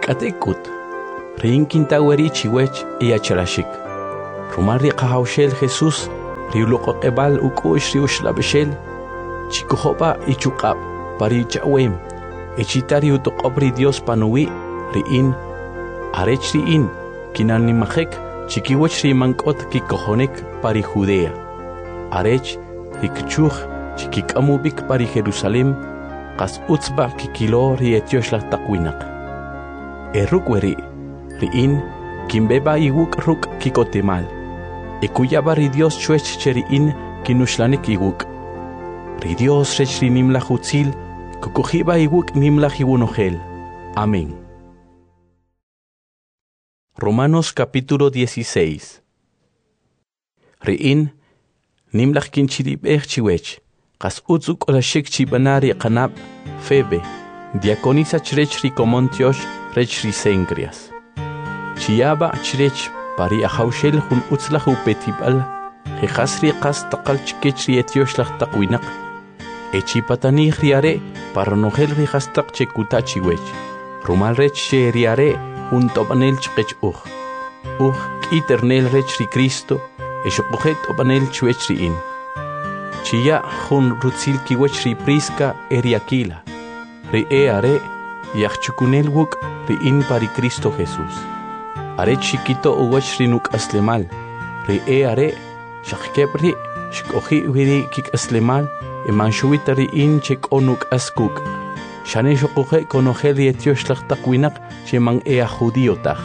Katekut, rin kintaweri chiwech iachalashik. Rumari kahaushel Jesús, riuluko ebal ukush riushlabeshel, chikuhoba ichukab, pari chawem, echitari utokobri Dios panuwi, riin, arech riin, kinanimajek, chikiwech rimankot kikohonek pari Judea. Arech, rikchuch, chikikamubik pari Jerusalem, kas utzba kikilo rietioshla takwinak. Erukweri, riin, kimbeba iwuk ruk kikotemal. Ekuyaba ri Dios chuech cheriin kinushlanek iwuk. Ri Dios rech ri nimlach utzil, kukujiba iwuk nimlach iwunohel. Amén. Romanos capítulo 16. Riin, nimlach kinchirib chiwech, kas utzuk olashik chibanari kanab, Febe, diaconisa chrech ri komontiosh rech ri Cencreas. Chiaba chrech pari ahaushel hun utzlach upetibal, jejasri qas taqal chikechri etioshlah taqwinak. Echipatani riare paranohel rihastaq chekutachiwech. Rumal rech che riare hun tobanel chkech kiternel rech ri Cristo, eshokujet tobanel chwech riin. Chia hun rutzil kiwech ri Prisca eriakila. Ri are yachchukunel wuk riin pari Cristo Jesús. Are chiquito uwach rinuk aslemal. Ri are shakebri shkohi wiri kik aslemal emanshuita riin chek onuk askuk. Shane shokohe konoheli etioshlah takwinak chemang judiotaj.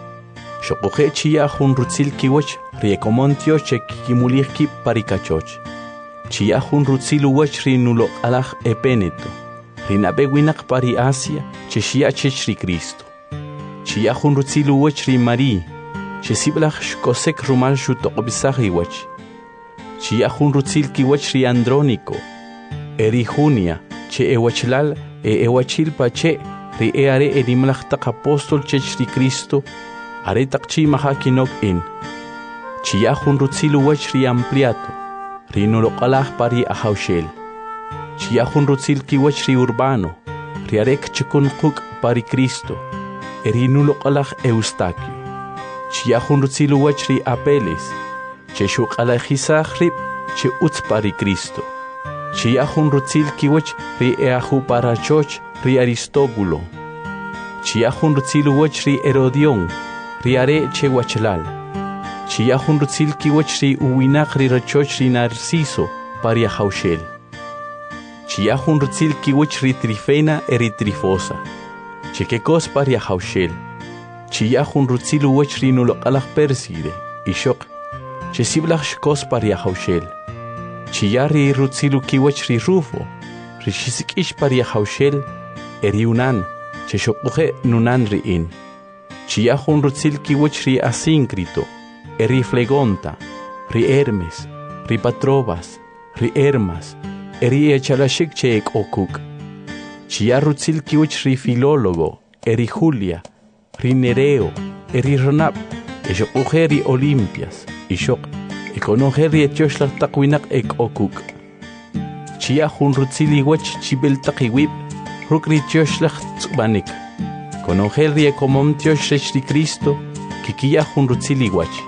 Shokohe chia hun rutzil kiwach riekomontio chek kimulihki parikachoch. Chia hun rutzil uwach rinulok alaj epeneto. Rinabewinak pari Asia cheshia chechri Cristo. Chia hun rutzil uwach ri Marie, chesiblach shkosek rumal shutokobisach iwach. Chia hun rutzil kiwach ri Andrónico, eri Junia, che ewachlal ewachil pache ri eare erimlach tak apostol chechri Cristo, are takchi mahakinok in. Chia hun rutzil uwach ri Ampliato, ri nolokalach pari ahaushel. Chia hun rutzil kiwach ri Urbano, ri arek chikun kuk pari Cristo, erinulok Eustaquio. Chia hun rutzil uwach ri Apeles, che shuk alajisach rib, che utz pari Cristo. Chia hun rutzil kiwach ri eahu parachoch ri Aristóbulo. Chia hun rutzil uwach ri Herodion, ri are che wachlal. Chia hun rutzil kiwach ri uwinach ri rachoch ri Narciso pari ahaushel. Chia hun rutzil kiwach ri Trifena eri Trifosa. Chekekos pari ahaushel. Chia hun rutzil uwach ri nulok Perside, ishok. Chesiblach shkos pari ahaushel. Chia ri rutzilu kiwach ri Rufo, ri shisikish pari ahaushel, eri unan, cheshokuhe nunan riin. Chia hun rutzil kiwach ri Asíncrito, eri Flegonta, ri Hermes, ri Patrobas, ri Hermas, eri echalashik che ek okuk. Chia rutzil kiwach ri Filólogo, eri Julia, ri Nereo, eri Ronab, eshokuhe ri Olimpias, ishok, ekonohe ri etioshlah takwinak ek okuk. Chia hun rutzil iwach chibel takiwib, ruk ri etioshlah tzubanik. Konohe ri ekomomtiosh rech ri Cristo, kikia hun rutzil iwach.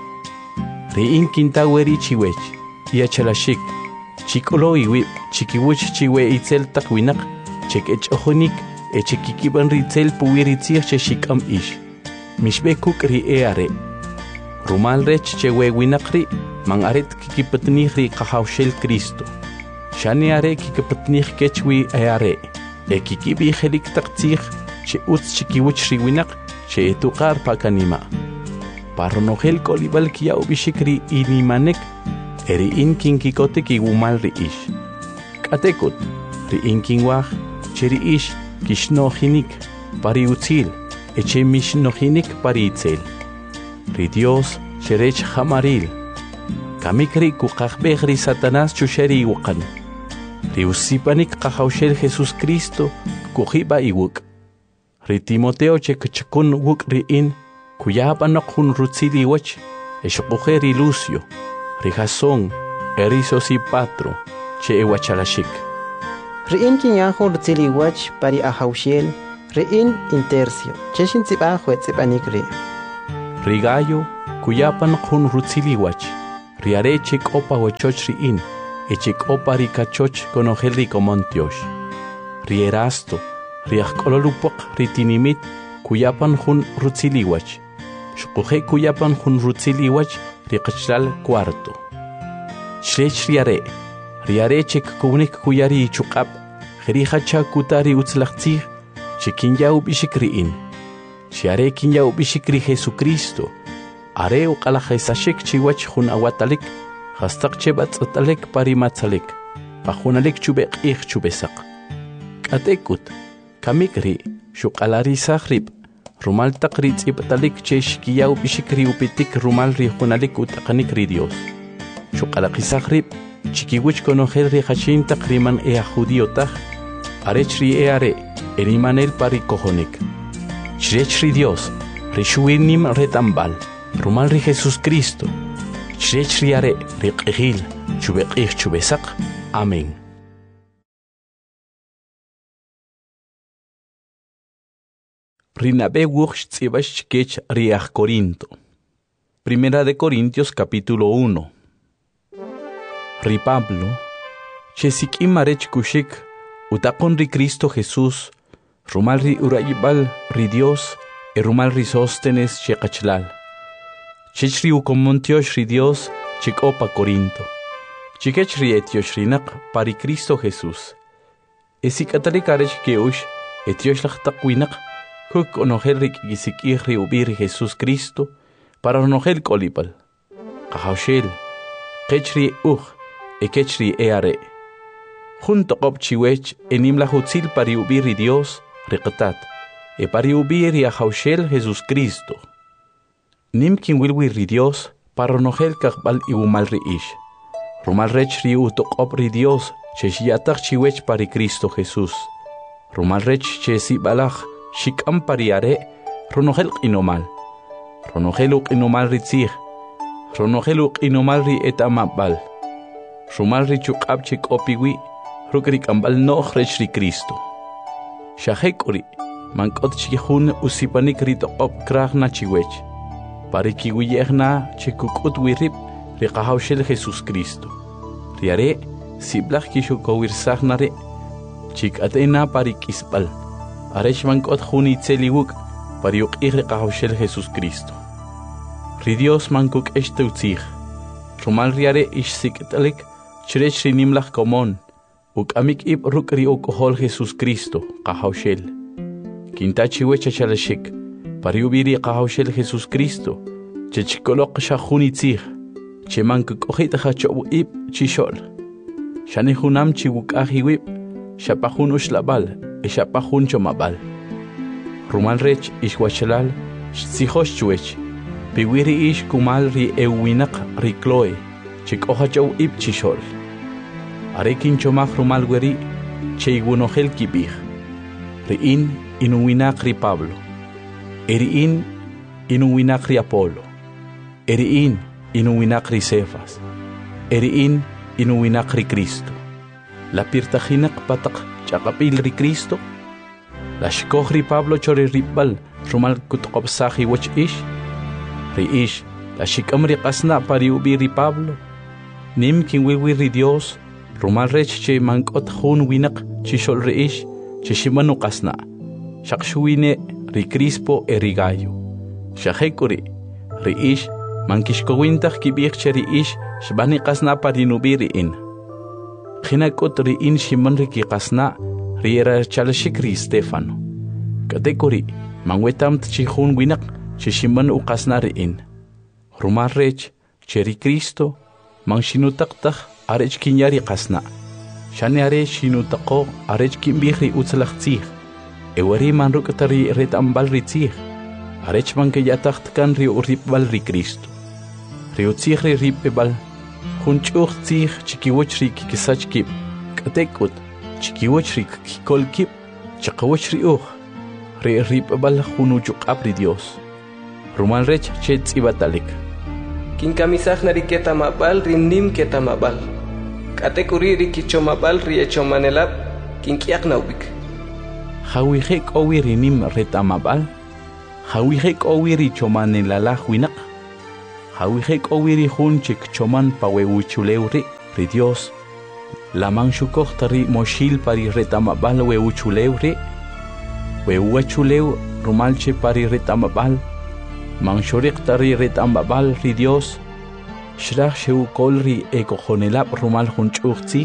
Ri in kintaweri chiwech, iachalashik, chikolo iwib, chikiwach chiwe itzel takwinak, chek echohonik, echekikiban ritzel puwiritzir cheshikam ish. Mishbekuk ri eare. Rumal rech chewe winakri, mang aret kikipatnih ri kahaushel Cristo. Shani are kikipatnih kechwi eare. Kikibi helik taktzich, che utz chikiwich ri winak, che etukar pakanima. Parnohel kolibal kia ubishikri inimanek, eri in kinkikotek igumal ri ish. Katekut, ri in kingwach, cheri ish, kishnohinik, pari utzil, eche mishnohinik pari itzel. Ri Dios, cherech hamaril. Kamikri kukakbeh ri Satanás chusheri iwakan. Ri usipanik kahaushel Jesus Cristo, kuhiba iwuk. Ri Timoteo chekachakun wuk ri in, kuyabanok hun rutzili iwach, eshokuhe ri Lucio, ri Jasón, eri Sosipatro, che ewachalashik. Riin kinyahon rutzili iwach pari ahaushel, Riin intercio, cheshin tsiba juetzipanik ri. Rigallo, kuyapan jun rutziliwach, riare chik opa huechoch riin, echik opa rikachoch konogel rikomontiosh. Rierasto, riajkololupok ritinimit, kuyapan jun rutziliwach. Shkuje kuyapan jun rutziliwach, rikachlal cuarto. Shrech riare chik kunik kuyari chukap, jerihacha kutari utzlachtzig, chikinyau bishikriin. Chiare kinyau bishikri Jesucristo. Are uqalajesashik chiwach jun awatalik, hastak chebat atalek parimatzalik, pajunalik chubek chubesak. Katekut, kamikri, shukalari sahrib, rumal takri tzipatalik chesh kiyau bishikri upitik rumal rijunalik utakanik ri Dios. Shukalaki sahrib, chikiwich konogel rihashin takriman ea judiotaj, arechri are, erimanel parikojonik. Chrechri Dios, rishuinim retambal, rumal ri Jesus Cristo. Chrechri are, riqihil, chubekih chubesak. Amén. Rinabe wuch tzibash kech riach Corinto. Primera de Corintios capítulo 1. Ri Pablo, chesik imarech kushik, utakon ri Cristo Jesús, rumal ri urayibal ri Dios, e rumal ri Sóstenes chekachlal. Chech ri ukomontiosh ri Dios, chik opa Corinto. Chikech ri etiosh rinak pari Cristo Jesús. Esik atalik arech keush, etiosh lachtakwinak, huk onogel rik gisik ri ubiri Jesús Cristo, para onogel kolipal. Kahaushel, kechri ekechri eare. Junto op chiwech enim la hutzil pari ubiri Dios, riqtat, e pari ubiri a haushel Jesús Cristo. Nim kin wilwi Dios, para onogel kakbal iumal ri ish. Rumal rech ri utok op ri Dios, cheshiatak chiwech pari Cristo Jesús. Rumal rech chesi balach, shikam pariare, ronogel inomal. Ronogeluk inomal ri tzig. Ronogeluk inomal ri etamabal. Rumal ri chukab chik opiwi, rukrik ambal noch rech ri Cristo. Shahekuri, mankot chihun usipanik ri op krach na chiwech. Parikiwiyehna chikukut wirip, ri kahaushel Jesus Cristo. Riare, siblach kishukowirsachnare, chik atena parikisbal. Arech mankot juni tseliwuk, pariuk ri kahaushel Jesus Cristo. Ri Dios mankuk echteutzig. Rumal riare ishsikitalik, chrech ri nimlach komon, uk amik ib ruk ri ukohol Jesus Cristo, kahaushel. Kintachi wecha chalashik, pariubiri kahaushel Jesus Cristo, chechkolok shahuni tzig, che mankuk ojita hachobu ib chishol. Shani hunam chiwuk ahiwib, shapahun ushlabal, shapahun chomabal. Rumal rech ishwachalal, shtsihosh chuech, piwiri ish kumal ri ewinak ri Chloe, chik ohachow ib chishol. Arekin chomach rumal weri, che igunohel kibich. Riin inuwinak ri Pablo. Eriin inuwinak ri Apolo. Eriin inuwinak ri Cefas. Eriin inuwinak ri Cristo. La pirtajinak patak chakapil ri Cristo. La shkoh ri Pablo chore ribal rumal kutkopsahi wach ish. Ri ish la shikam ri qasna pari ubi ri Pablo. Nim kin wiwi ri Dios rumal rech che mankot hun winak chishol ri ish che shimanu qasna. Shakshuine ri Crispo e ri Gallo. Shahekuri ri ish mankishkowintach kibich che ri ish shbani qasna pari nubi ri in. Khinakot ri in shiman ri ki qasna ri era chalashik ri Stefano. Katekuri mangwetam tchihun winak che shiman u qasna ri in. Rumal rech che ri Cristo mangshinutaktak arech kinyari qasna. Shani are shinutako arech kimbih ri utzlachtzig. Ewari man rukatari retambal ri tzig. Arech man ke yatachtkan ri uripbal ri Cristo. Ri utzig ri ripebal. Junchuch tzig chikiwoch ri kikisach kip. Katekut chikiwoch ri kikol kip. Chakawoch ri uch. Ri ripebal junuchuk apri Dios. Rumal rech che tzibatalik. Kinkamisach nari ketamabal ri nim ketamabal. Katekuri ri kichomabal ri echomanelab kinkiak naubik. Hawihek owiri nim retamabal. Hawihek owiri choman en lalaj winak. Hawihek owiri hunchik choman paweuchuleuri ri Dios. Laman shukohtari moshil pari retamabal weuchuleuri. Weuachuleu rumalche pari retamabal. Manshorik tari retamabal ri Dios. Shrach sheu kolri ekojonelab rumal hunchuchtzig.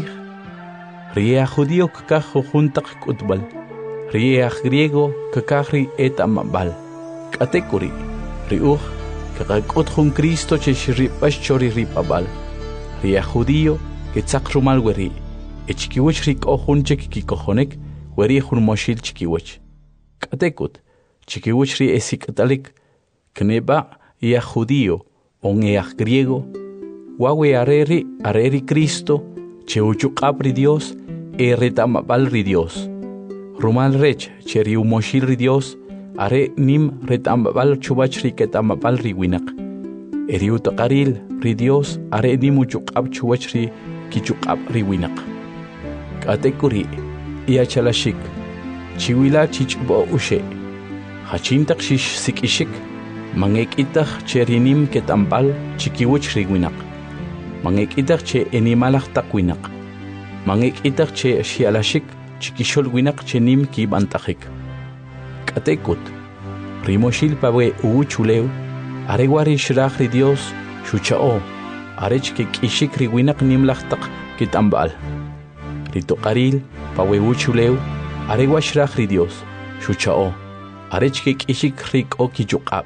Riea judío kakajo juntak kutbal. Riea griego kakahri etamabal. Katekuri. Riuch kakakut jun Cristo cheshiripash chori ripabal. Riea judío ketzak rumal weri. Echkiwich rik ojunchek kikojonek weri jun moshil chikiwich. Katekut. Chikiwich ri esikatalik. Kneba ea judío on ea griego. Wawe areri Cristo, cheuchukab ri Dios, retamabal ri Dios. Rumal rech, cheriu moshil ri Dios, are nim retamabal chubach ri ketamabal ri winak. Eriu tokaril ri Dios, are nim uchukab chubach ri kichukab ri winak. Katekuri, ia chalashik, chiwila chichbo ushe. Hachintak shish sikishik, mangek itach cherinim ketambal chikiwich ri winak. Mangek itak che enimalak takwinak. Mangek itak che shialashik chikishol winak che nim ki bantajik. Katekut. Rimoshil pawe uuchuleu. Aregwari shrach ri Dios shuchao. Arech ke kishik ri winak nim laktak kitambal. Ritokaril pawe uuchuleu. Aregwa shrach ri Dios shuchao. Arech ke kishik rik o kichukab.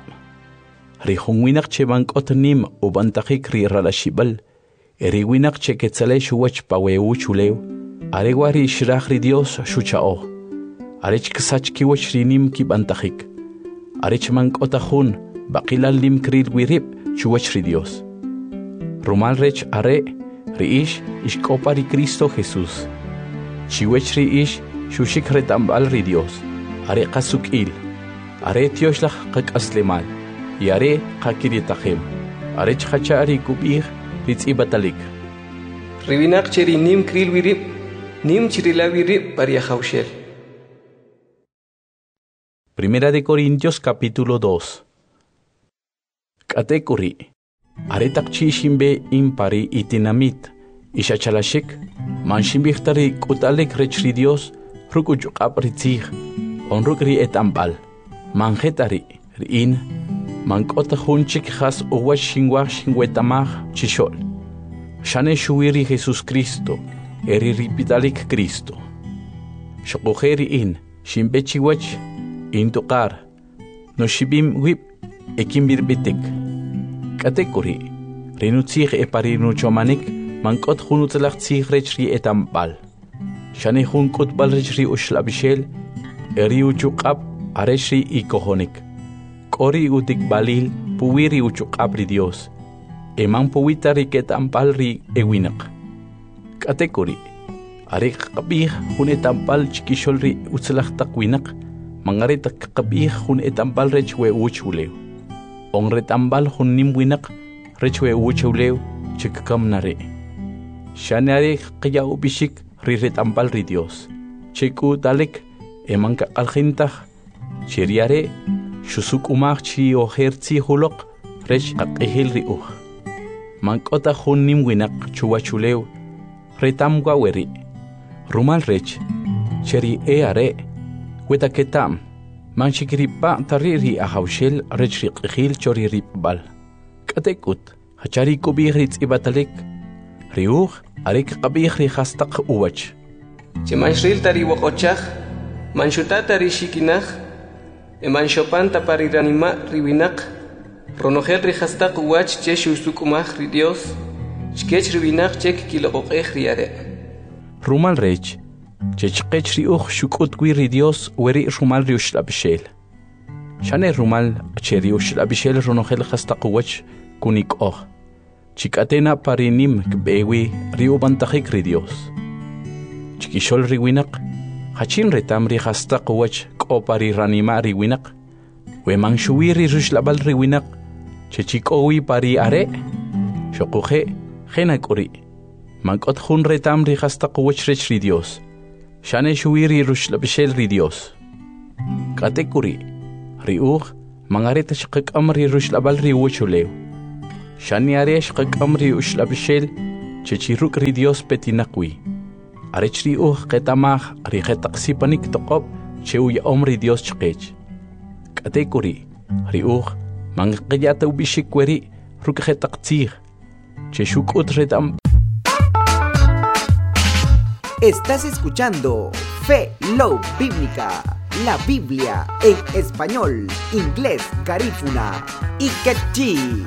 Rihun winak che bankot nim u bantajik ri ralashibal. Eriwinak cheketzale shuwach paweu chuleu. Aregwari shrach ri Dios shuchao. Arech ksach kiwach rinim ki bantajik. Arech mankotajun bakilal lim kril wirip shuwach ri Dios. Rumal rech are riish ishkopa ri Cristo Jesús. Chiwech riish shushik retambal ri Dios. Are kasukil. Are tioshlach kakaslemal. Y are kakiritajem. Arech hachari kubir. Ritzi batalik. Ribinak cheri nim kril wirip, nim chirila wirip paria jaushel. Primera de Corintios capítulo 2. Katekuri. Aretak chishimbe impari itinamit. Ishachalashik. Manshimbichtari kutalek rechri Dios. Rukuchukap ritzig. Onrukri etambal. Manjetari. Rin. Mankota hunchik has uwa shingwa shingwetamag chishol. Shane shuiri Jesus Cristo, eri ripitalik Cristo. Shokojeri in, shimbechiwach, in tukar, no shibim whip, ekimbirbitik. Katekuri, renutzig eparinuchomanik, mankot hunutlach zig rechri etambal. Shane hunkot balrechri ushlabishel, eri uchukab, areshri ikohonik. Ori utik balil puwiri uchukab ri Dios. Eman puwita riket ampal ri ewinak. Katekuri. Arik kabih hun etampal chikishol ri utzlach takwinak. Mangarit kabih hun etampal rechwe uchuleu. On retambal hun nimwinak rechwe uchuleu chikakam nare. Shanare kaya ubishik ri retampal ri Dios. Chiku dalek eman ka algintach. Chiriare. Shusuk umach chi oherzi hulok rech akehil riuch. Mankota hun nimwinak chuwachuleu retam gwaweri. Rumal rech cheri are weta ketam manchikiripa tariri ahaushel rech riqhil chori ripbal. Katekut hachari kubih ritz ibatalik riuch arik qabih ri khastaq uwach. Chimanshril tari wakochach manshutata rishikinach. Eman shopan tapariranima ribinak, ronojel rihastaq uwach che shusukumach ri Dios, chkech ribinak chek kiloqoqej riare. Rumal rech, chechkech riuch shukutwi ri Dios weri rumal riushlabishel. Shane rumal che riushlabishel ronojel hastaq uwach kunik oh. Chikatena parinim kbewi riubantajik ri Dios. Chikishol riwinak, hachin retam rihastaq uwach opari ranima riwinak, we manshuiri rushlabal riwinak, chechikowi pari are, shokuhe, genakuri, mankot hun retam rihastaq uwach rech ri Dios, shane shuiri rushlabishel ri Dios, Katekuri, riuch, mangareta shkak amri rushlabal riuchulew. Shaniare shkak amri ushlabishel, chechiruk ri Dios petinakwi. Arech riuch ketamach rihetaqsipanik toqob, cheuya omri Dios chkech. Katekuri, riuch, mangqiyata ubishikweri, rukhetaqtzig. Cheshuk utretam. Estás escuchando Fe Low Bíblica, la Biblia en español, inglés, garífuna y quechí.